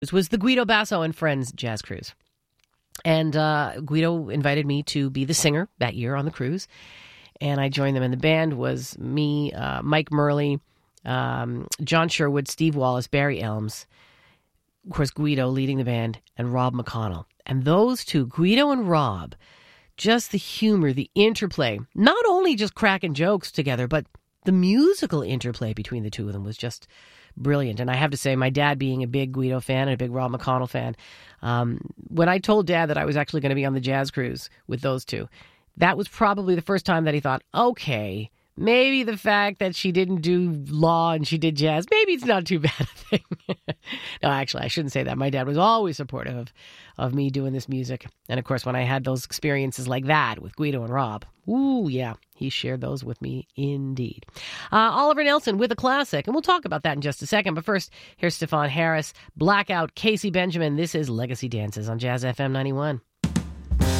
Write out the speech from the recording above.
This was the Guido Basso and Friends Jazz Cruise. And Guido invited me to be the singer that year on the cruise. And I joined them. And the band was me, Mike Murley, John Sherwood, Steve Wallace, Barry Elms, of course, Guido leading the band, and Rob McConnell. And those two, Guido and Rob, just the humor, the interplay, not only just cracking jokes together, but the musical interplay between the two of them was just brilliant. And I have to say, my dad being a big Guido fan and a big Rob McConnell fan, when I told Dad that I was actually going to be on the jazz cruise with those two, that was probably the first time that he thought, okay, maybe the fact that she didn't do law and she did jazz, maybe it's not too bad a thing. No, actually, I shouldn't say that. My dad was always supportive of me doing this music. And of course, when I had those experiences like that with Guido and Rob, ooh, yeah, he shared those with me indeed. Oliver Nelson with a classic, and we'll talk about that in just a second. But first, here's Stefan Harris, Blackout, Casey Benjamin. This is Legacy Dances on Jazz FM 91.